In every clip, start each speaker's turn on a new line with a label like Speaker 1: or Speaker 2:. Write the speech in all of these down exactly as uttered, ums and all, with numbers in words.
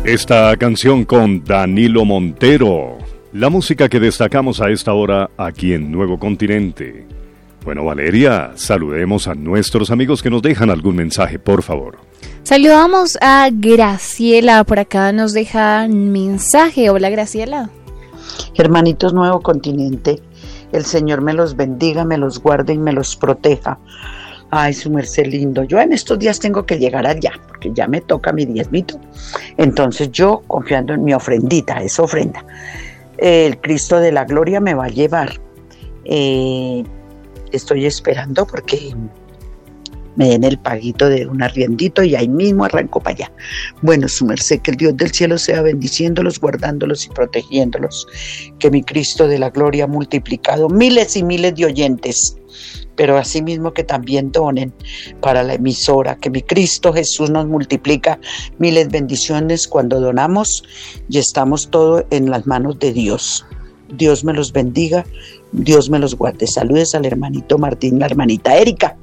Speaker 1: Esta canción con Danilo Montero, la música que destacamos a esta hora aquí en Nuevo Continente. Bueno, Valeria, saludemos a nuestros amigos que nos dejan algún mensaje, por favor.
Speaker 2: Saludamos a Graciela, por acá nos deja un mensaje. Hola, Graciela.
Speaker 3: Hermanitos Nuevo Continente, el Señor me los bendiga, me los guarde y me los proteja. Ay, su merced lindo, yo en estos días tengo que llegar allá, porque ya me toca mi diezmito. Entonces yo, confiando en mi ofrendita, esa ofrenda, el Cristo de la Gloria me va a llevar. Eh, estoy esperando porque me den el paguito de un arriendito y ahí mismo arranco para allá. Bueno, su merced, que el Dios del cielo sea bendiciéndolos, guardándolos y protegiéndolos. Que mi Cristo de la Gloria ha multiplicado miles y miles de oyentes, pero asimismo que también donen para la emisora, que mi Cristo Jesús nos multiplica miles bendiciones cuando donamos y estamos todo en las manos de Dios. Dios me los bendiga, Dios me los guarde. Saludes al hermanito Martín, la hermanita Erika.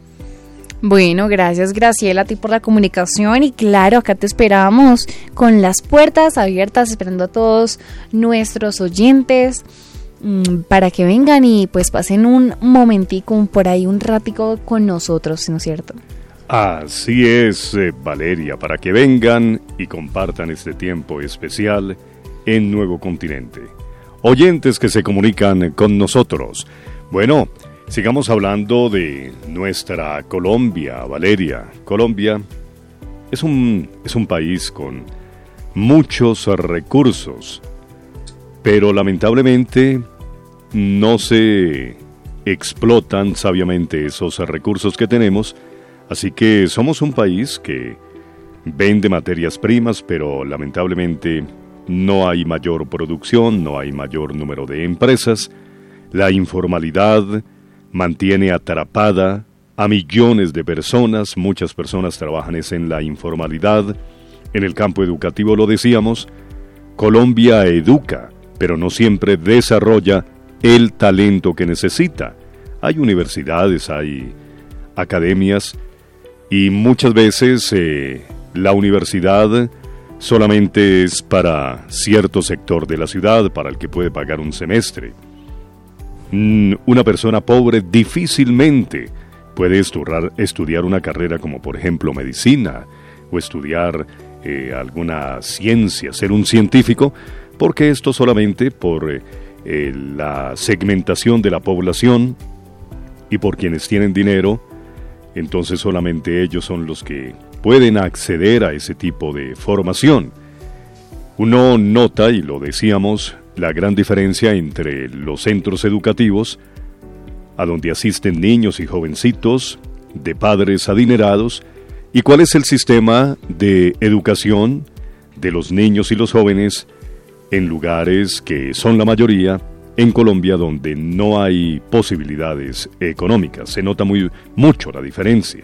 Speaker 2: Bueno, gracias Graciela a ti por la comunicación y claro, acá te esperamos con las puertas abiertas, esperando a todos nuestros oyentes para que vengan y pues pasen un momentico, por ahí un ratico con nosotros, ¿no es cierto?
Speaker 1: Así es, eh, Valeria, para que vengan y compartan este tiempo especial en Nuevo Continente. Oyentes que se comunican con nosotros. Bueno, sigamos hablando de nuestra Colombia, Valeria. Colombia es un, es un país con muchos recursos, pero lamentablemente no se explotan sabiamente esos recursos que tenemos, así que somos un país que vende materias primas, pero lamentablemente no hay mayor producción, no hay mayor número de empresas. La informalidad mantiene atrapada a millones de personas, muchas personas trabajan es en la informalidad. En el campo educativo lo decíamos, Colombia educa, pero no siempre desarrolla el talento que necesita. Hay universidades, hay academias y muchas veces eh, la universidad solamente es para cierto sector de la ciudad, para el que puede pagar un semestre. Mm, una persona pobre difícilmente puede estudiar, estudiar una carrera como por ejemplo medicina o estudiar eh, alguna ciencia, ser un científico, porque esto solamente por eh, eh, la segmentación de la población y por quienes tienen dinero, entonces solamente ellos son los que pueden acceder a ese tipo de formación. Uno nota, y lo decíamos, la gran diferencia entre los centros educativos, a donde asisten niños y jovencitos de padres adinerados, y cuál es el sistema de educación de los niños y los jóvenes en lugares que son la mayoría en Colombia donde no hay posibilidades económicas. Se nota muy mucho la diferencia.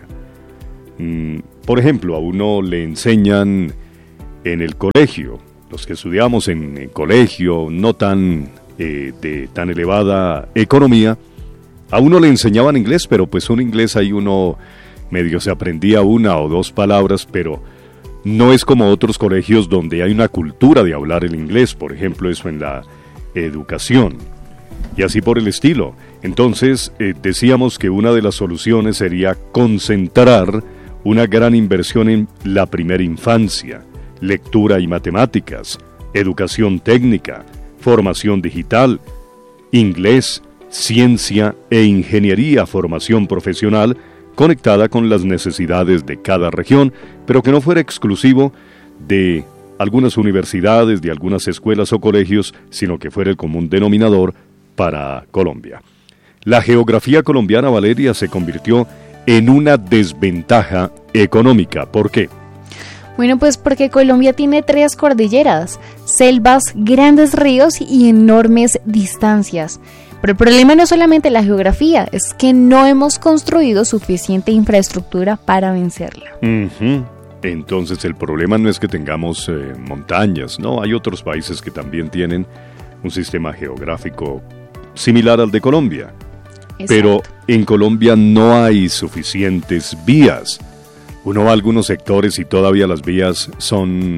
Speaker 1: Mm, por ejemplo, a uno le enseñan en el colegio, los que estudiamos en, en colegio no tan eh, de tan elevada economía, a uno le enseñaban inglés, pero pues un inglés ahí uno medio se aprendía una o dos palabras, pero no es como otros colegios donde hay una cultura de hablar el inglés, por ejemplo, eso en la educación, y así por el estilo. Entonces, eh, decíamos que una de las soluciones sería concentrar una gran inversión en la primera infancia, lectura y matemáticas, educación técnica, formación digital, inglés, ciencia e ingeniería, formación profesional, conectada con las necesidades de cada región, pero que no fuera exclusivo de algunas universidades, de algunas escuelas o colegios, sino que fuera el común denominador para Colombia. La geografía colombiana, Valeria, se convirtió en una desventaja económica. ¿Por qué?
Speaker 2: Bueno, pues porque Colombia tiene tres cordilleras, selvas, grandes ríos y enormes distancias. Pero el problema no es solamente la geografía, es que no hemos construido suficiente infraestructura para vencerla.
Speaker 1: Uh-huh. Entonces el problema no es que tengamos eh, montañas, no, hay otros países que también tienen un sistema geográfico similar al de Colombia. Exacto. Pero en Colombia no hay suficientes vías. Uno va a algunos sectores y todavía las vías son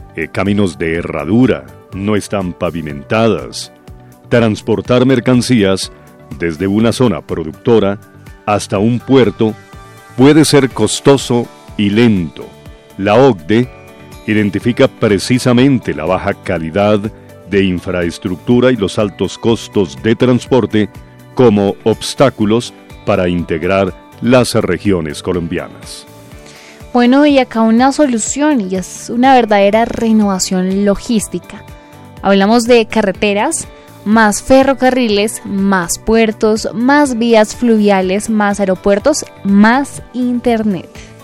Speaker 1: eh, caminos de herradura, no están pavimentadas. Transportar mercancías desde una zona productora hasta un puerto puede ser costoso y lento. La O C D E identifica precisamente la baja calidad de infraestructura y los altos costos de transporte como obstáculos para integrar las regiones colombianas.
Speaker 2: Bueno, y acá una solución, y es una verdadera renovación logística. Hablamos de carreteras, más ferrocarriles, más puertos, más vías fluviales, más aeropuertos, más internet.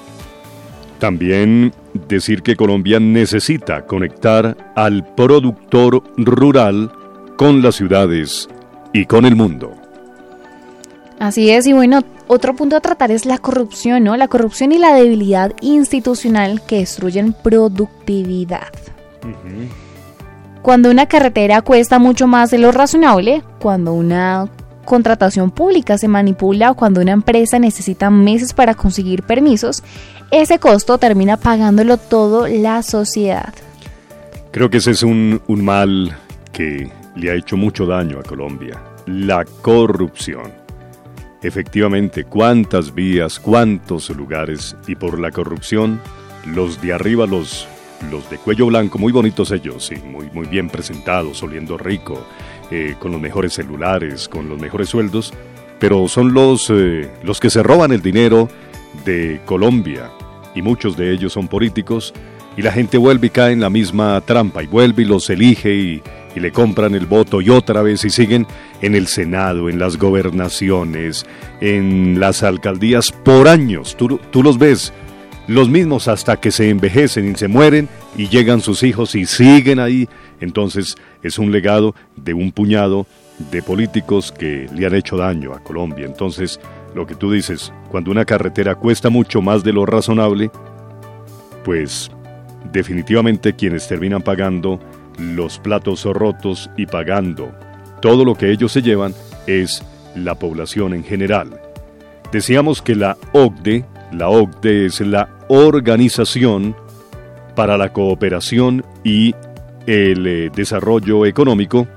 Speaker 1: También decir que Colombia necesita conectar al productor rural con las ciudades y con el mundo.
Speaker 2: Así es, y bueno, otro punto a tratar es la corrupción, ¿no? La corrupción y la debilidad institucional que destruyen productividad. Uh-huh. Cuando una carretera cuesta mucho más de lo razonable, cuando una contratación pública se manipula o cuando una empresa necesita meses para conseguir permisos, ese costo termina pagándolo todo la sociedad.
Speaker 1: Creo que ese es un, un mal que le ha hecho mucho daño a Colombia, la corrupción. Efectivamente, cuántas vías, cuántos lugares, y por la corrupción, los de arriba, los, los de cuello blanco, muy bonitos ellos, sí, muy, muy bien presentados, oliendo rico, eh, con los mejores celulares, con los mejores sueldos, pero son los, eh, los que se roban el dinero de Colombia, y muchos de ellos son políticos, y la gente vuelve y cae en la misma trampa, y vuelve y los elige y, y le compran el voto, y otra vez, y siguen en el Senado, en las gobernaciones, en las alcaldías por años. Tú, tú los ves, los mismos hasta que se envejecen y se mueren, y llegan sus hijos y siguen ahí. Entonces es un legado de un puñado de políticos que le han hecho daño a Colombia. Entonces, lo que tú dices, cuando una carretera cuesta mucho más de lo razonable, pues definitivamente quienes terminan pagando los platos rotos y pagando todo lo que ellos se llevan es la población en general. Decíamos que la O C D E, la O C D E es la Organización para la Cooperación y el eh, Desarrollo Económico,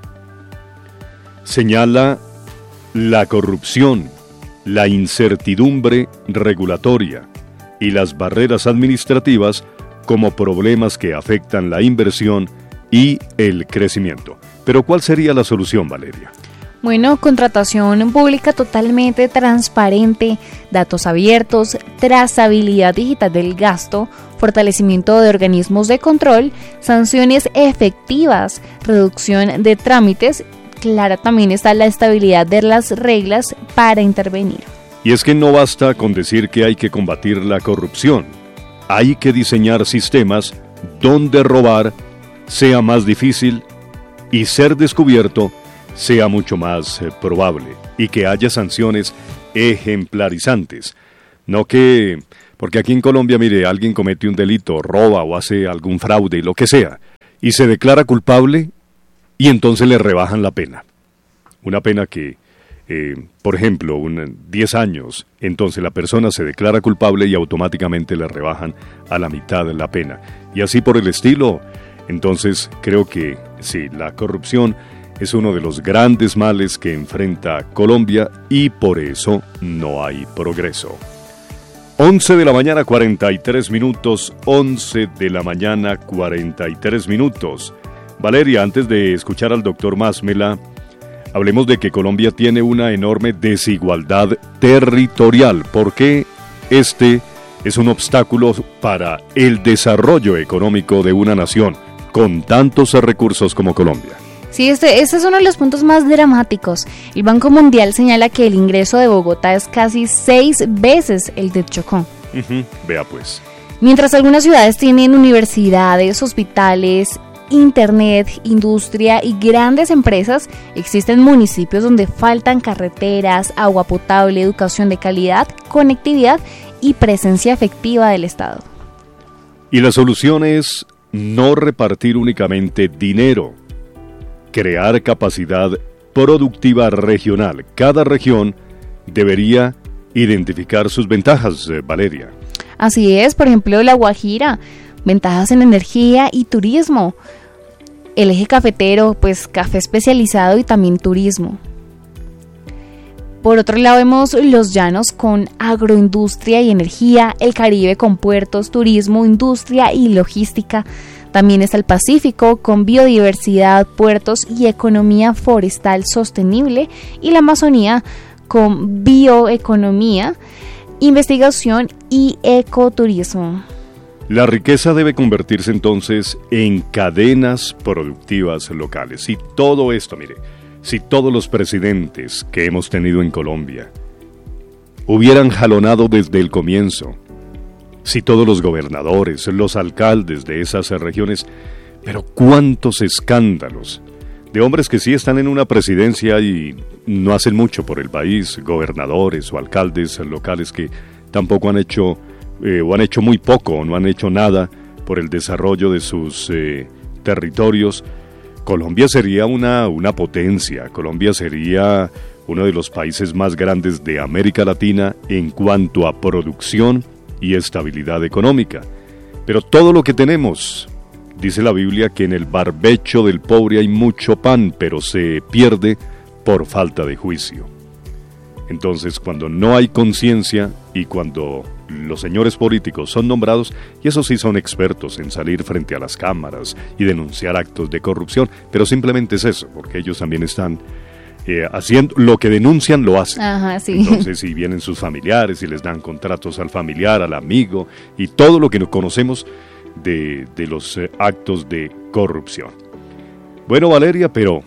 Speaker 1: señala la corrupción, la incertidumbre regulatoria y las barreras administrativas como problemas que afectan la inversión y el crecimiento. Pero ¿cuál sería la solución, Valeria?
Speaker 2: Bueno, contratación pública totalmente transparente, datos abiertos, trazabilidad digital del gasto, fortalecimiento de organismos de control, sanciones efectivas, reducción de trámites. Clara también está la estabilidad de las reglas para intervenir.
Speaker 1: Y es que no basta con decir que hay que combatir la corrupción. Hay que diseñar sistemas donde robar sea más difícil y ser descubierto sea mucho más eh, probable, y que haya sanciones ejemplarizantes. No que, porque aquí en Colombia, mire, alguien comete un delito, roba o hace algún fraude, lo que sea, y se declara culpable y entonces le rebajan la pena. Una pena que, eh, por ejemplo, un diez años, entonces la persona se declara culpable y automáticamente le rebajan a la mitad de la pena. Y así por el estilo. Entonces creo que sí, la corrupción es uno de los grandes males que enfrenta Colombia y por eso no hay progreso. once de la mañana, cuarenta y tres minutos, once de la mañana, cuarenta y tres minutos. Valeria, antes de escuchar al doctor Másmela, hablemos de que Colombia tiene una enorme desigualdad territorial. ¿Por qué este es un obstáculo para el desarrollo económico de una nación con tantos recursos como Colombia?
Speaker 2: Sí, este, este es uno de los puntos más dramáticos. El Banco Mundial señala que el ingreso de Bogotá es casi seis veces el de Chocó.
Speaker 1: Uh-huh. Vea pues.
Speaker 2: Mientras algunas ciudades tienen universidades, hospitales, internet, industria y grandes empresas, existen municipios donde faltan carreteras, agua potable, educación de calidad, conectividad y presencia efectiva del Estado.
Speaker 1: Y la solución es no repartir únicamente dinero, crear capacidad productiva regional. Cada región debería identificar sus ventajas, eh, Valeria.
Speaker 2: Así es, por ejemplo, La Guajira ventajas en energía y turismo. El eje cafetero, pues café especializado y también turismo. Por otro lado vemos los llanos con agroindustria y energía, el Caribe con puertos, turismo, industria y logística. También está el Pacífico con biodiversidad, puertos y economía forestal sostenible, y la Amazonía con bioeconomía, investigación y ecoturismo.
Speaker 1: La riqueza debe convertirse entonces en cadenas productivas locales. Y todo esto, mire, si todos los presidentes que hemos tenido en Colombia hubieran jalonado desde el comienzo, si todos los gobernadores, los alcaldes de esas regiones, pero cuántos escándalos de hombres que sí están en una presidencia y no hacen mucho por el país, gobernadores o alcaldes locales que tampoco han hecho, eh, o han hecho muy poco, o no han hecho nada por el desarrollo de sus eh, territorios. Colombia sería una, una potencia, Colombia sería uno de los países más grandes de América Latina en cuanto a producción y estabilidad económica. Pero todo lo que tenemos, dice la Biblia que en el barbecho del pobre hay mucho pan, pero se pierde por falta de juicio. Entonces, cuando no hay conciencia y cuando los señores políticos son nombrados, y esos sí son expertos en salir frente a las cámaras y denunciar actos de corrupción, pero simplemente es eso, porque ellos también están eh, haciendo lo que denuncian, lo hacen.
Speaker 2: Ajá, sí.
Speaker 1: Entonces, si vienen sus familiares y les dan contratos al familiar, al amigo, y todo lo que nos conocemos de, de los eh, actos de corrupción. Bueno, Valeria, pero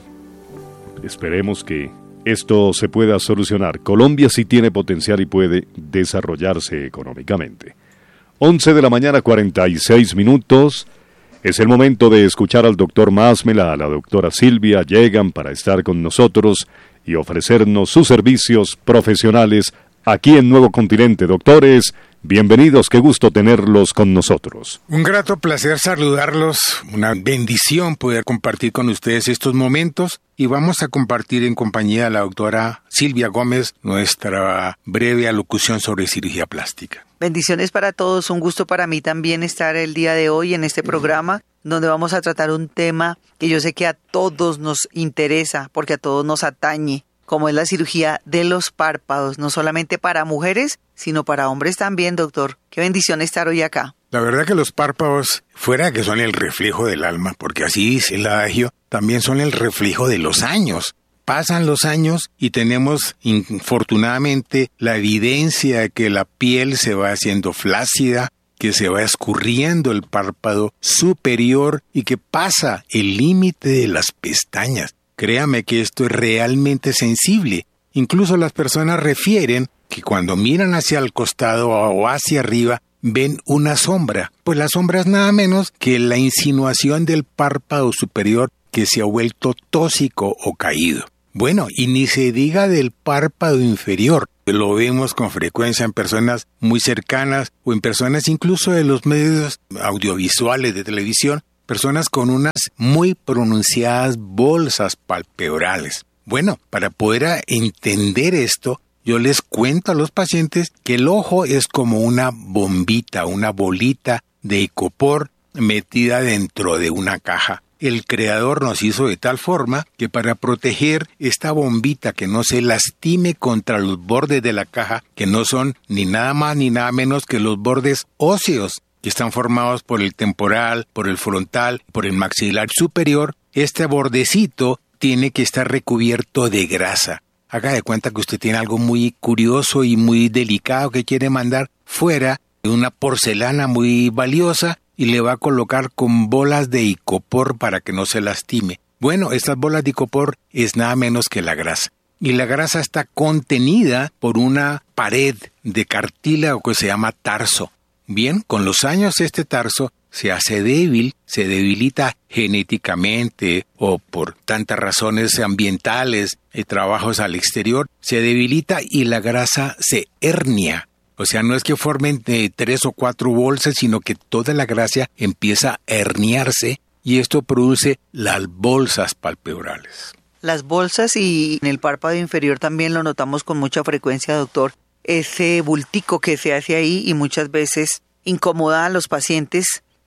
Speaker 1: esperemos que esto se pueda solucionar. Colombia sí tiene potencial y puede desarrollarse económicamente. once de la mañana, cuarenta y seis minutos. Es el momento de escuchar al doctor Másmela, a la doctora Silvia. Llegan para estar con nosotros y ofrecernos sus servicios profesionales aquí en Nuevo Continente. Doctores, bienvenidos, qué gusto tenerlos con nosotros.
Speaker 4: Un grato placer saludarlos, una bendición poder compartir con ustedes estos momentos, y vamos a compartir en compañía de la doctora Silvia Gómez nuestra breve alocución sobre cirugía plástica.
Speaker 5: Bendiciones para todos, un gusto para mí también estar el día de hoy en este programa, donde vamos a tratar un tema que yo sé que a todos nos interesa, porque a todos nos atañe, como es la cirugía de los párpados, no solamente para mujeres, sino para hombres también, doctor. Qué bendición estar hoy acá.
Speaker 4: La verdad que los párpados, fuera que son el reflejo del alma, porque así dice el adagio, también son el reflejo de los años. Pasan los años y tenemos, infortunadamente, la evidencia de que la piel se va haciendo flácida, que se va escurriendo el párpado superior y que pasa el límite de las pestañas. Créame que esto es realmente sensible. Incluso las personas refieren que cuando miran hacia el costado o hacia arriba, ven una sombra. Pues la sombra es nada menos que la insinuación del párpado superior que se ha vuelto tóxico o caído. Bueno, y ni se diga del párpado inferior. Lo vemos con frecuencia en personas muy cercanas o en personas incluso de los medios audiovisuales de televisión, personas con unas muy pronunciadas bolsas palpebrales. Bueno, para poder entender esto, yo les cuento a los pacientes que el ojo es como una bombita, una bolita de icopor metida dentro de una caja. El creador nos hizo de tal forma que para proteger esta bombita que no se lastime contra los bordes de la caja, que no son ni nada más ni nada menos que los bordes óseos, que están formados por el temporal, por el frontal, por el maxilar superior, este bordecito tiene que estar recubierto de grasa. Haga de cuenta que usted tiene algo muy curioso y muy delicado que quiere mandar fuera de una porcelana muy valiosa y le va a colocar con bolas de icopor para que no se lastime. Bueno, estas bolas de icopor es nada menos que la grasa. Y la grasa está contenida por una pared de cartílago que se llama tarso. Bien, con los años este tarso se hace débil, se debilita genéticamente o por tantas razones ambientales y trabajos al exterior, se debilita y la grasa se hernia. O sea, no es que formen de tres o cuatro bolsas, sino que toda la grasa empieza a herniarse y esto produce las bolsas palpebrales.
Speaker 5: Las bolsas y en el párpado inferior también lo notamos con mucha frecuencia, doctor. Ese bultico que se hace ahí y muchas veces incomoda a los pacientes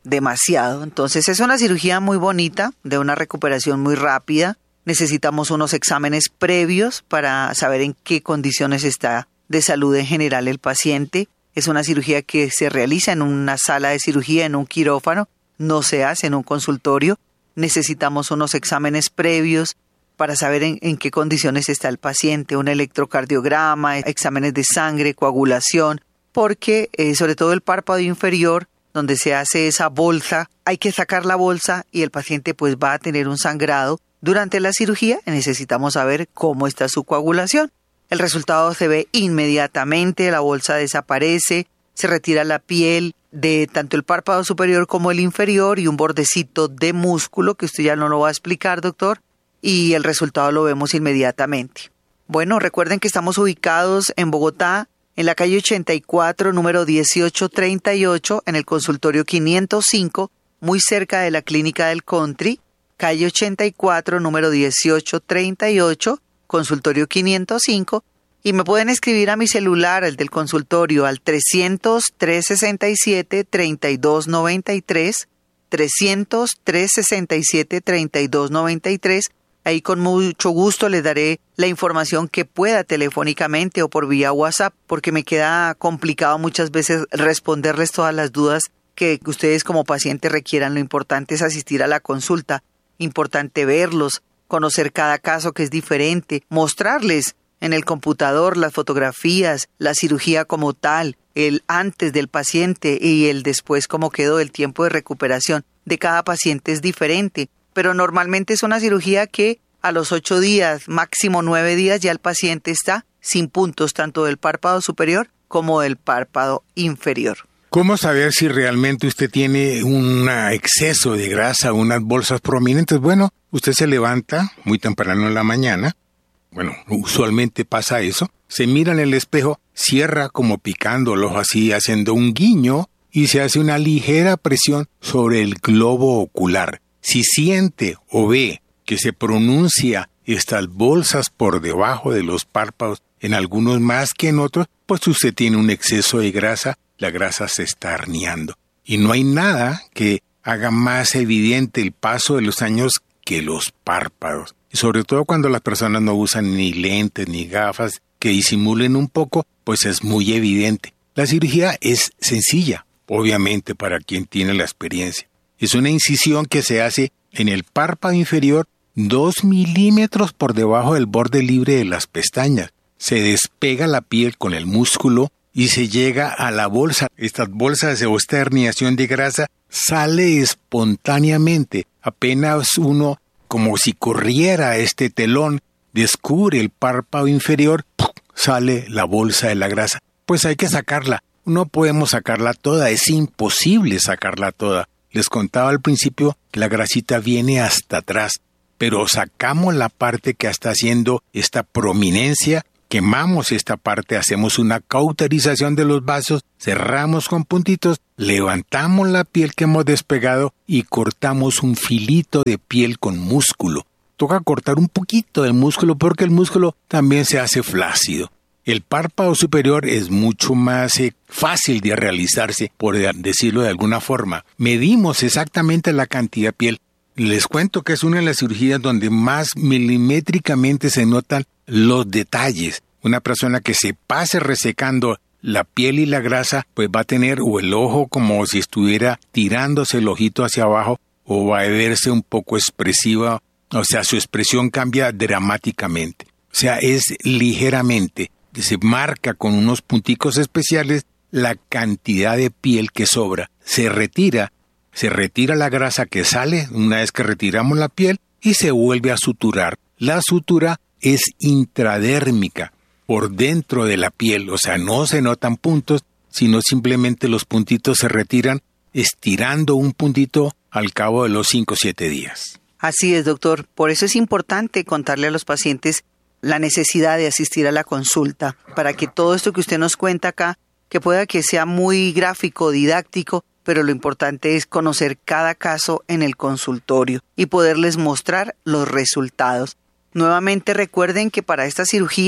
Speaker 5: demasiado. Entonces es una cirugía muy bonita, de una recuperación muy rápida. Necesitamos unos exámenes previos para saber en qué condiciones está de salud en general el paciente. Es una cirugía que se realiza en una sala de cirugía, en un quirófano, no se hace en un consultorio. Necesitamos unos exámenes previos para saber en, en qué condiciones está el paciente, un electrocardiograma, exámenes de sangre, coagulación, porque eh, sobre todo el párpado inferior, donde se hace esa bolsa, hay que sacar la bolsa y el paciente pues va a tener un sangrado. Durante la cirugía necesitamos saber cómo está su coagulación. El resultado se ve inmediatamente, la bolsa desaparece, se retira la piel de tanto el párpado superior como el inferior y un bordecito de músculo, que usted ya no lo va a explicar, doctor, y el resultado lo vemos inmediatamente. Bueno, recuerden que estamos ubicados en Bogotá, en la calle ochenta y cuatro, número dieciocho treinta y ocho, en el consultorio quinientos cinco, muy cerca de la Clínica del Country, calle ochenta y cuatro, número dieciocho treinta y ocho, consultorio quinientos cinco, y me pueden escribir a mi celular, el del consultorio, al trescientos, trescientos sesenta y siete, treinta y dos noventa y tres, trescientos, trescientos sesenta y siete, treinta y dos noventa y tres. Ahí con mucho gusto les daré la información que pueda telefónicamente o por vía WhatsApp, porque me queda complicado muchas veces responderles todas las dudas que ustedes como pacientes requieran. Lo importante es asistir a la consulta, importante verlos, conocer cada caso que es diferente, mostrarles en el computador las fotografías, la cirugía como tal, el antes del paciente y el después, cómo quedó, el tiempo de recuperación de cada paciente es diferente, pero normalmente es una cirugía que a los ocho días, máximo nueve días, ya el paciente está sin puntos tanto del párpado superior como del párpado inferior.
Speaker 4: ¿Cómo saber si realmente usted tiene un exceso de grasa, unas bolsas prominentes? Bueno, usted se levanta muy temprano en la mañana, bueno, usualmente pasa eso, se mira en el espejo, cierra como picando el ojo así, haciendo un guiño, y se hace una ligera presión sobre el globo ocular. Si siente o ve que se pronuncia estas bolsas por debajo de los párpados, en algunos más que en otros, pues usted tiene un exceso de grasa, la grasa se está herniando. Y no hay nada que haga más evidente el paso de los años que los párpados. Y sobre todo cuando las personas no usan ni lentes ni gafas que disimulen un poco, pues es muy evidente. La cirugía es sencilla, obviamente para quien tiene la experiencia. Es una incisión que se hace en el párpado inferior dos milímetros por debajo del borde libre de las pestañas. Se despega la piel con el músculo y se llega a la bolsa. Estas bolsas o esta herniación de grasa sale espontáneamente. Apenas uno, como si corriera este telón, descubre el párpado inferior, ¡pum!, sale la bolsa de la grasa. Pues hay que sacarla. No podemos sacarla toda, es imposible sacarla toda. Les contaba al principio que la grasita viene hasta atrás, pero sacamos la parte que está haciendo esta prominencia, quemamos esta parte, hacemos una cauterización de los vasos, cerramos con puntitos, levantamos la piel que hemos despegado y cortamos un filito de piel con músculo. Toca cortar un poquito del músculo porque el músculo también se hace flácido. El párpado superior es mucho más eh, fácil de realizarse, por decirlo de alguna forma. Medimos exactamente la cantidad de piel. Les cuento que es una de las cirugías donde más milimétricamente se notan los detalles. Una persona que se pase resecando la piel y la grasa, pues va a tener o el ojo como si estuviera tirándose el ojito hacia abajo, o va a verse un poco expresiva, o sea, su expresión cambia dramáticamente. O sea, es ligeramente, se marca con unos punticos especiales la cantidad de piel que sobra. Se retira, se retira la grasa que sale una vez que retiramos la piel y se vuelve a suturar. La sutura es intradérmica, por dentro de la piel, o sea, no se notan puntos, sino simplemente los puntitos se retiran estirando un puntito al cabo de los cinco o siete días.
Speaker 5: Así es, doctor. Por eso es importante contarle a los pacientes la necesidad de asistir a la consulta, para que todo esto que usted nos cuenta acá, que pueda que sea muy gráfico, didáctico, pero lo importante es conocer cada caso en el consultorio y poderles mostrar los resultados. Nuevamente recuerden que para estas cirugías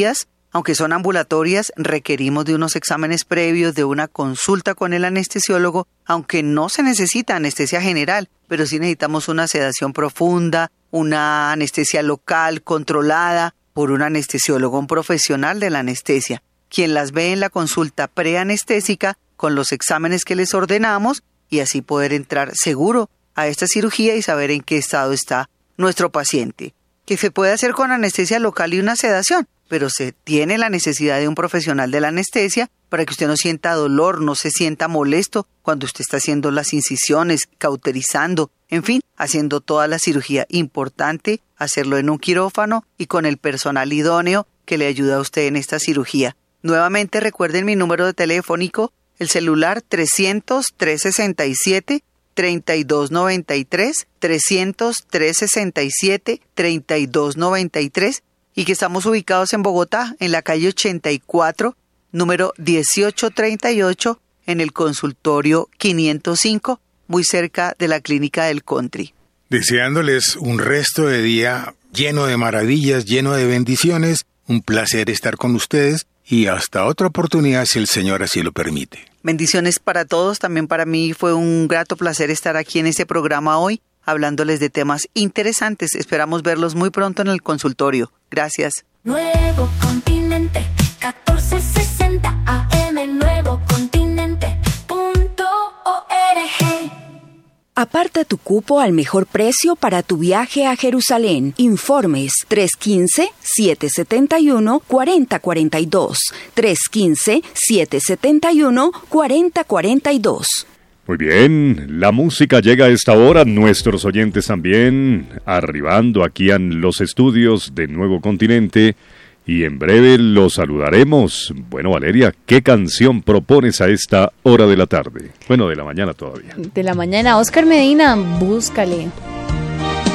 Speaker 5: Aunque son ambulatorias, requerimos de unos exámenes previos, de una consulta con el anestesiólogo, aunque no se necesita anestesia general, pero sí necesitamos una sedación profunda, una anestesia local, controlada por un anestesiólogo, un profesional de la anestesia, quien las ve en la consulta preanestésica con los exámenes que les ordenamos y así poder entrar seguro a esta cirugía y saber en qué estado está nuestro paciente. Que se puede hacer con anestesia local y una sedación, pero se tiene la necesidad de un profesional de la anestesia para que usted no sienta dolor, no se sienta molesto cuando usted está haciendo las incisiones, cauterizando, en fin, haciendo toda la cirugía. Importante hacerlo en un quirófano y con el personal idóneo que le ayuda a usted en esta cirugía. Nuevamente recuerden mi número de telefónico, el celular trescientos, trescientos sesenta y siete, treinta y dos noventa y tres, trescientos, trescientos sesenta y siete, treinta y dos noventa y tres, y que estamos ubicados en Bogotá, en la calle ochenta y cuatro, número dieciocho treinta y ocho, en el consultorio quinientos cinco, muy cerca de la clínica del Country.
Speaker 4: Deseándoles un resto de día lleno de maravillas, lleno de bendiciones, un placer estar con ustedes y hasta otra oportunidad si el Señor así lo permite.
Speaker 5: Bendiciones para todos, también para mí fue un grato placer estar aquí en este programa hoy, hablándoles de temas interesantes. Esperamos verlos muy pronto en el consultorio. Gracias.
Speaker 6: Nuevo Continente, catorce sesenta A M, nuevo continente punto org.
Speaker 7: Aparta tu cupo al mejor precio para tu viaje a Jerusalén. Informes tres uno cinco, siete siete uno, cuatro cero cuatro dos. tres uno cinco, siete siete uno, cuatro cero cuatro dos.
Speaker 1: Muy bien, la música llega a esta hora, nuestros oyentes también, arribando aquí en los estudios de Nuevo Continente, y en breve los saludaremos. Bueno, Valeria, ¿qué canción propones a esta hora de la tarde? Bueno, de la mañana todavía.
Speaker 2: De la mañana, Oscar Medina, búscale.